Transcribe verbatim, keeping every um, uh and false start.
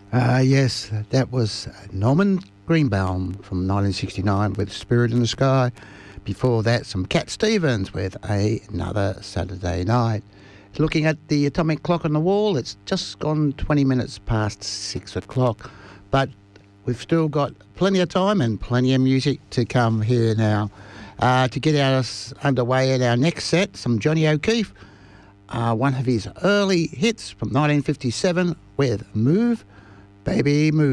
Uh, yes, that was Norman Greenbaum from nineteen sixty-nine with Spirit in the Sky. Before that, some Cat Stevens with Another Saturday Night. Looking at the atomic clock on the wall, it's just gone twenty minutes past six o'clock. But we've still got plenty of time and plenty of music to come here now. Uh, to get us underway in our next set, some Johnny O'Keefe, uh, one of his early hits from nineteen fifty-seven with Move, Baby Move.